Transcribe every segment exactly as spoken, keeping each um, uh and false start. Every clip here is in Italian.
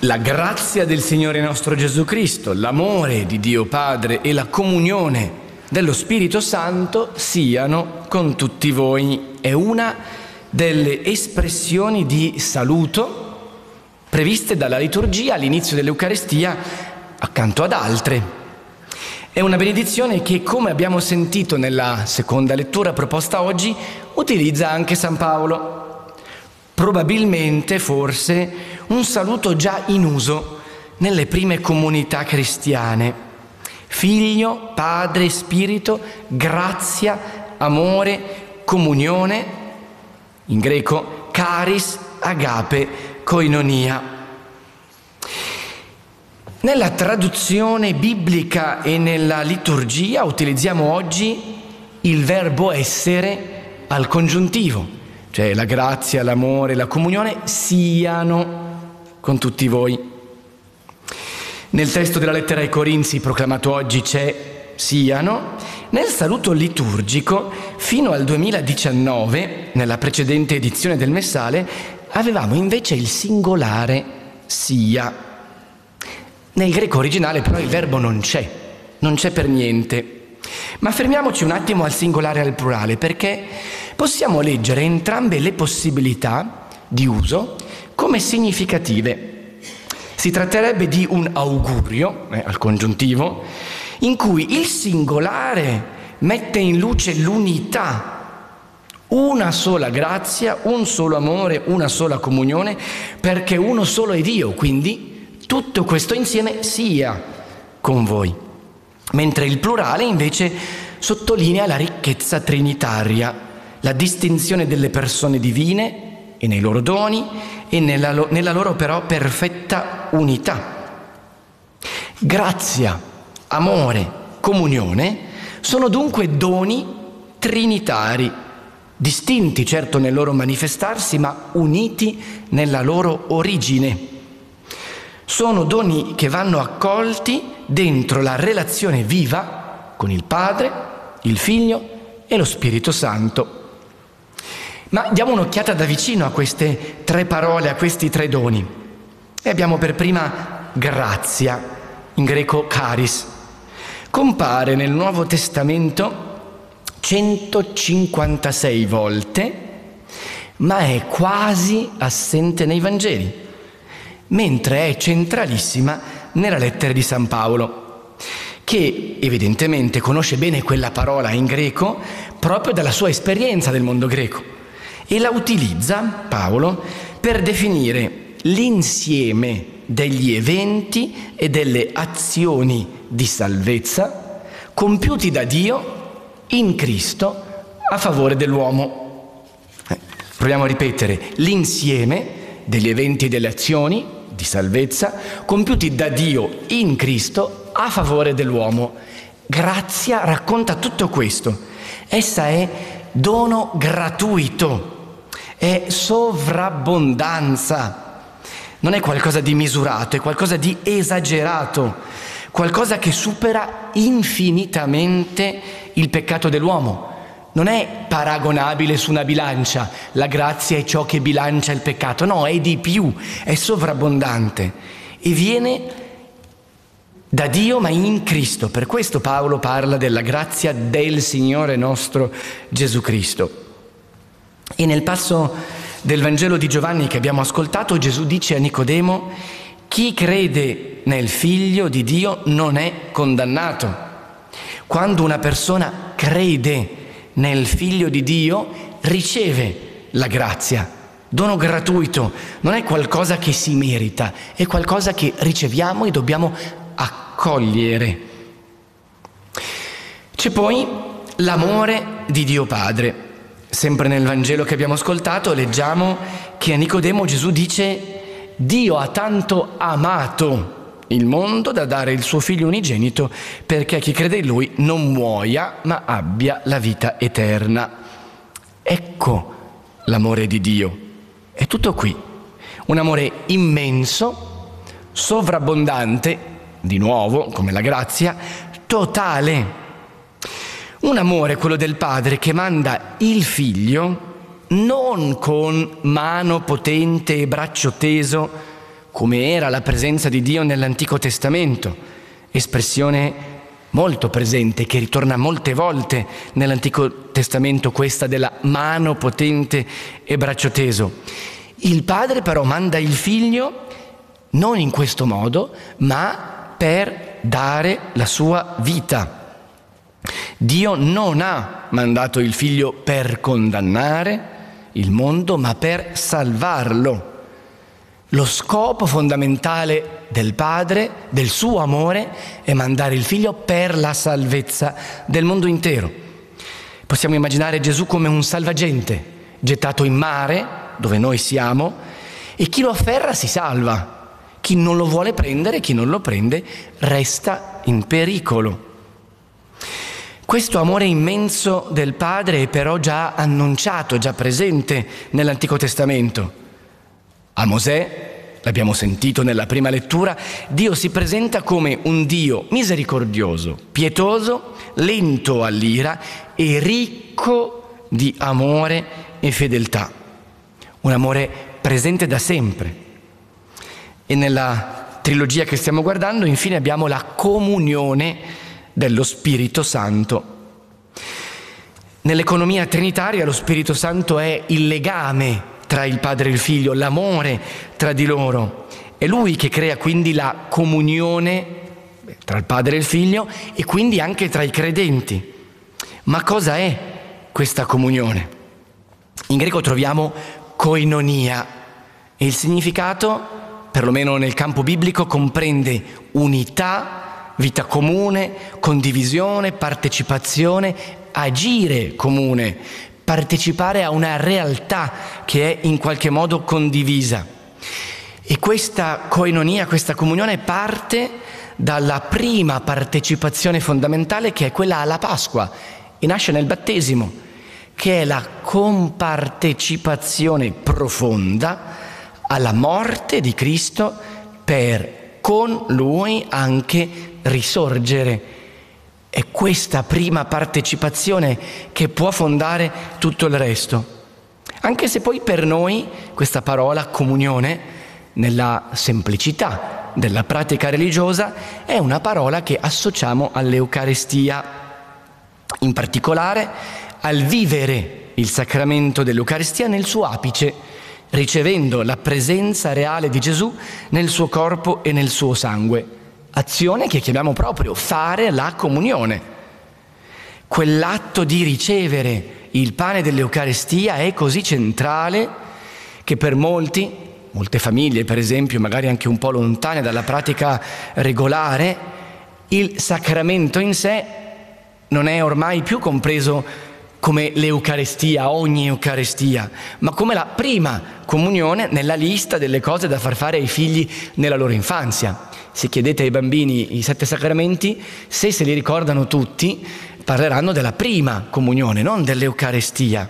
La grazia del Signore nostro Gesù Cristo, l'amore di Dio Padre e la comunione dello Spirito Santo siano con tutti voi. È una delle espressioni di saluto previste dalla liturgia all'inizio dell'Eucaristia accanto ad altre. È una benedizione che, come abbiamo sentito nella seconda lettura proposta oggi, utilizza anche San Paolo. Probabilmente, forse, un saluto già in uso nelle prime comunità cristiane. Figlio, Padre, Spirito, grazia, amore, comunione, in greco charis, agape, koinonia. Nella traduzione biblica e nella liturgia utilizziamo oggi il verbo essere al congiuntivo, cioè la grazia, l'amore, la comunione siano con tutti voi. Nel testo della lettera ai Corinzi proclamato oggi c'è siano. Nel saluto liturgico, fino al duemiladiciannove, nella precedente edizione del Messale, avevamo invece il singolare sia. Nel greco originale però il verbo non c'è, non c'è per niente. Ma fermiamoci un attimo al singolare e al plurale, perché possiamo leggere entrambe le possibilità di uso come significative. Si tratterebbe di un augurio, eh, al congiuntivo, in cui il singolare mette in luce l'unità, una sola grazia, un solo amore, una sola comunione, perché uno solo è Dio, quindi tutto questo insieme sia con voi. Mentre il plurale invece sottolinea la ricchezza trinitaria, la distinzione delle persone divine e nei loro doni e nella, lo- nella loro però perfetta unità. Grazia, amore, comunione sono dunque doni trinitari, distinti certo nel loro manifestarsi, ma uniti nella loro origine. Sono doni che vanno accolti dentro la relazione viva con il Padre, il Figlio e lo Spirito Santo. Ma diamo un'occhiata da vicino a queste tre parole, a questi tre doni. E abbiamo per prima grazia, in greco charis. Compare nel Nuovo Testamento centocinquantasei volte, ma è quasi assente nei Vangeli, mentre è centralissima nella lettera di San Paolo, che evidentemente conosce bene quella parola in greco proprio dalla sua esperienza del mondo greco e la utilizza, Paolo, per definire l'insieme degli eventi e delle azioni di salvezza compiuti da Dio in Cristo a favore dell'uomo. Eh, proviamo a ripetere: l'insieme degli eventi e delle azioni di salvezza compiuti da Dio in Cristo a favore dell'uomo. Grazia racconta tutto questo. Essa è dono gratuito, è sovrabbondanza, non è qualcosa di misurato, è qualcosa di esagerato, qualcosa che supera infinitamente il peccato dell'uomo. Non è paragonabile su una bilancia, la grazia è ciò che bilancia il peccato, no, è di più, è sovrabbondante e viene da Dio ma in Cristo. Per questo Paolo parla della grazia del Signore nostro Gesù Cristo. E nel passo del Vangelo di Giovanni che abbiamo ascoltato, Gesù dice a Nicodemo: chi crede nel Figlio di Dio non è condannato. Quando una persona crede nel Figlio di Dio, riceve la grazia, dono gratuito, non è qualcosa che si merita, è qualcosa che riceviamo e dobbiamo accogliere. C'è poi l'amore di Dio Padre. Sempre nel Vangelo che abbiamo ascoltato leggiamo che a Nicodemo Gesù dice: Dio ha tanto amato il mondo da dare il suo figlio unigenito perché chi crede in lui non muoia ma abbia la vita eterna. Ecco l'amore di Dio, è tutto qui, un amore immenso, sovrabbondante, di nuovo come la grazia, totale. Un amore, quello del Padre, che manda il Figlio non con mano potente e braccio teso come era la presenza di Dio nell'Antico Testamento, espressione molto presente che ritorna molte volte nell'Antico Testamento, questa della mano potente e braccio teso. Il Padre però manda il Figlio non in questo modo, ma per dare la sua vita. Dio non ha mandato il Figlio per condannare il mondo, ma per salvarlo. Lo scopo fondamentale del Padre, del suo amore, è mandare il Figlio per la salvezza del mondo intero. Possiamo immaginare Gesù come un salvagente gettato in mare, dove noi siamo, e chi lo afferra si salva. Chi non lo vuole prendere, chi non lo prende, resta in pericolo. Questo amore immenso del Padre è però già annunciato, già presente nell'Antico Testamento. A Mosè, l'abbiamo sentito nella prima lettura, Dio si presenta come un Dio misericordioso, pietoso, lento all'ira e ricco di amore e fedeltà. Un amore presente da sempre. E nella trilogia che stiamo guardando, infine, abbiamo la comunione dello Spirito Santo. Nell'economia trinitaria lo Spirito Santo è il legame tra il Padre e il Figlio, l'amore tra di loro. È Lui che crea quindi la comunione tra il Padre e il Figlio e quindi anche tra i credenti. Ma cosa è questa comunione? In greco troviamo koinonia e il significato, perlomeno nel campo biblico, comprende unità, vita comune, condivisione, partecipazione, agire comune, partecipare a una realtà che è in qualche modo condivisa. E questa koinonia, questa comunione parte dalla prima partecipazione fondamentale, che è quella alla Pasqua, e nasce nel battesimo, che è la compartecipazione profonda alla morte di Cristo per con Lui anche risorgere. È questa prima partecipazione che può fondare tutto il resto. Anche se poi per noi questa parola comunione, nella semplicità della pratica religiosa, è una parola che associamo all'Eucaristia, in particolare al vivere il sacramento dell'Eucaristia nel suo apice, ricevendo la presenza reale di Gesù nel suo corpo e nel suo sangue. Azione che chiamiamo proprio fare la comunione. Quell'atto di ricevere il pane dell'Eucaristia è così centrale che per molti, molte famiglie per esempio, magari anche un po' lontane dalla pratica regolare, il sacramento in sé non è ormai più compreso come l'Eucaristia, ogni Eucaristia, ma come la prima comunione nella lista delle cose da far fare ai figli nella loro infanzia. Se chiedete ai bambini i sette sacramenti, se se li ricordano tutti, parleranno della prima comunione, non dell'Eucaristia.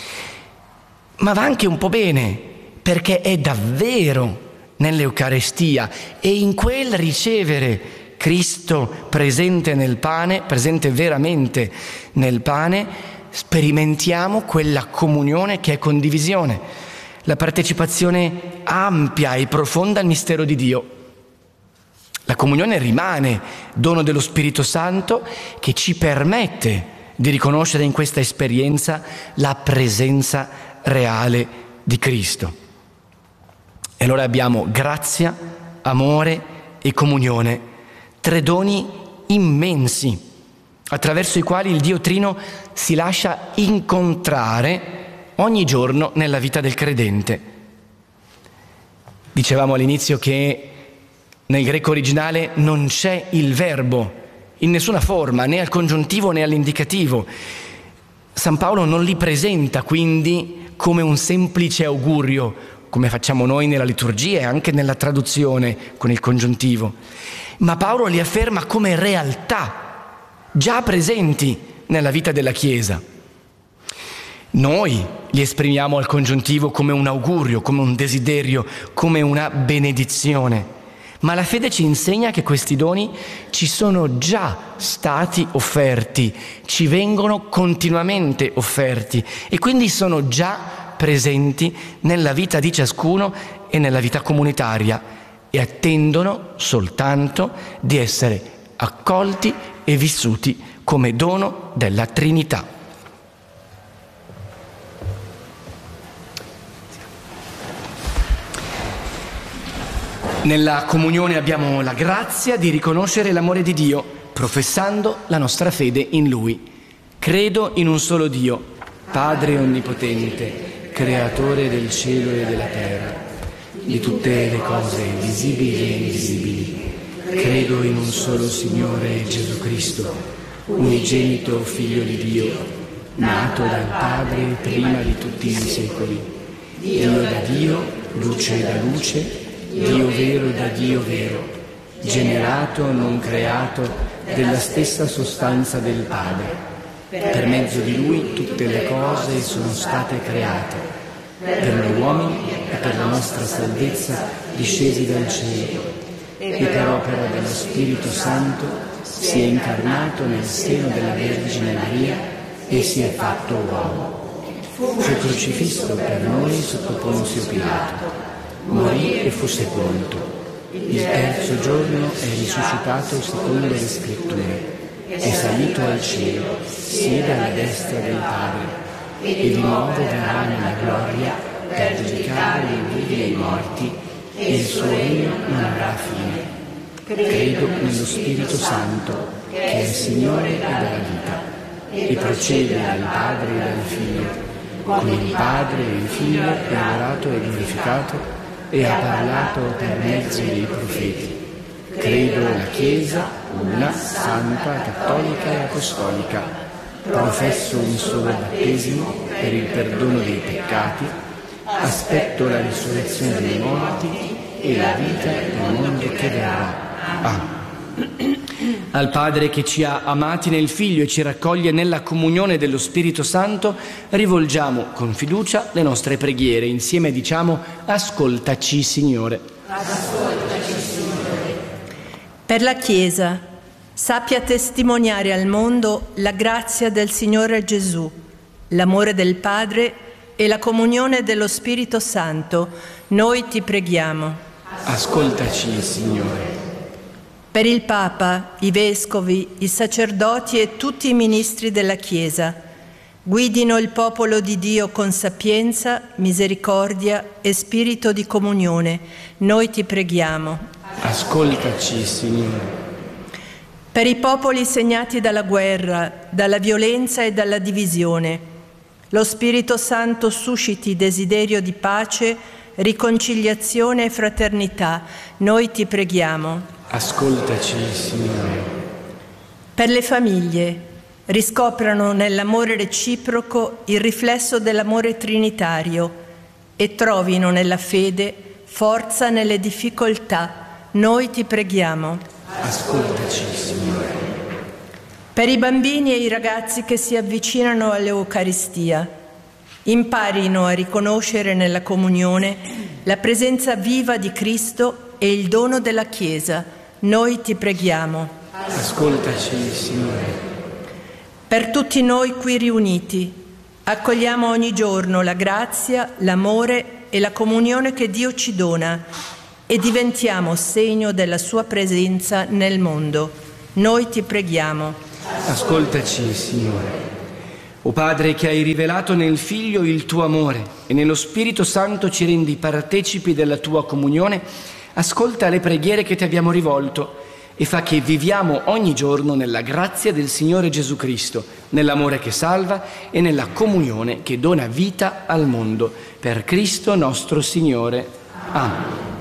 Ma va anche un po' bene, perché è davvero nell'Eucaristia e in quel ricevere Cristo presente nel pane, presente veramente nel pane, sperimentiamo quella comunione che è condivisione, la partecipazione ampia e profonda al mistero di Dio. La comunione rimane dono dello Spirito Santo che ci permette di riconoscere in questa esperienza la presenza reale di Cristo. E allora abbiamo grazia, amore e comunione, tre doni immensi attraverso i quali il Dio Trino si lascia incontrare ogni giorno nella vita del credente. Dicevamo all'inizio che nel greco originale non c'è il verbo in nessuna forma, né al congiuntivo né all'indicativo. San Paolo non li presenta quindi come un semplice augurio, come facciamo noi nella liturgia e anche nella traduzione con il congiuntivo, ma Paolo li afferma come realtà già presenti nella vita della Chiesa. Noi li esprimiamo al congiuntivo come un augurio, come un desiderio, come una benedizione. Ma la fede ci insegna che questi doni ci sono già stati offerti, ci vengono continuamente offerti e quindi sono già presenti. presenti nella vita di ciascuno e nella vita comunitaria. e attendono soltanto di essere accolti e vissuti come dono della Trinità. Nella comunione abbiamo la grazia di riconoscere l'amore di Dio, professando la nostra fede in Lui. Credo in un solo Dio, Padre onnipotente, creatore del cielo e della terra, di tutte le cose visibili e invisibili. Credo in un solo Signore Gesù Cristo, unigenito Figlio di Dio, nato dal Padre prima di tutti i secoli, Dio da Dio, luce da luce, Dio vero da Dio vero, generato, non creato, della stessa sostanza del Padre. Per mezzo di Lui tutte le cose sono state create, per noi uomini e per la nostra salvezza discesi dal cielo, e per opera dello Spirito Santo si è incarnato nel seno della Vergine Maria e si è fatto uomo. Fu crocifisso per noi sotto Ponzio Pilato, morì e fu sepolto. Il terzo giorno è risuscitato secondo le Scritture, è salito al cielo, siede alla destra del Padre, e di nuovo verrà nella gloria per giudicare i vivi e i morti, e il suo regno non avrà fine. Credo nello Spirito Santo, che è Signore e della vita, e procede dal Padre e dal Figlio, con il Padre e il Figlio è adorato e glorificato, e ha parlato per mezzo dei profeti. Credo nella Chiesa, una, santa, cattolica e apostolica. Professo un solo battesimo per il perdono dei peccati. Aspetto la risurrezione dei morti e la vita del mondo che verrà. Amen. Al Padre che ci ha amati nel Figlio e ci raccoglie nella comunione dello Spirito Santo, rivolgiamo con fiducia le nostre preghiere. Insieme diciamo: ascoltaci, Signore. Ascoltaci, Signore. Per la Chiesa, sappia testimoniare al mondo la grazia del Signore Gesù, l'amore del Padre e la comunione dello Spirito Santo. Noi ti preghiamo. Ascoltaci, Signore. Per il Papa, i Vescovi, i sacerdoti e tutti i ministri della Chiesa, guidino il popolo di Dio con sapienza, misericordia e spirito di comunione. Noi ti preghiamo. Ascoltaci, Signore. Per i popoli segnati dalla guerra, dalla violenza e dalla divisione, lo Spirito Santo susciti desiderio di pace, riconciliazione e fraternità. Noi ti preghiamo. Ascoltaci, Signore. Per le famiglie, riscoprano nell'amore reciproco il riflesso dell'amore trinitario e trovino nella fede forza nelle difficoltà. Noi ti preghiamo. Ascoltaci, Signore. Per i bambini e i ragazzi che si avvicinano all'Eucaristia, imparino a riconoscere nella comunione la presenza viva di Cristo e il dono della Chiesa. Noi ti preghiamo. Ascoltaci, Signore. Per tutti noi qui riuniti, accogliamo ogni giorno la grazia, l'amore e la comunione che Dio ci dona e diventiamo segno della sua presenza nel mondo. Noi ti preghiamo. Ascoltaci, Signore. O Padre, che hai rivelato nel Figlio il tuo amore e nello Spirito Santo ci rendi partecipi della tua comunione, ascolta le preghiere che ti abbiamo rivolto e fa che viviamo ogni giorno nella grazia del Signore Gesù Cristo, nell'amore che salva e nella comunione che dona vita al mondo. Per Cristo nostro Signore. Amen.